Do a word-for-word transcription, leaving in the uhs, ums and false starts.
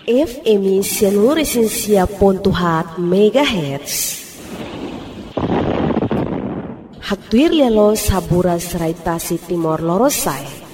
F M seluruh esensia pontuhat megahertz. Haktuir lialo sabura serai tasi timor lorosai.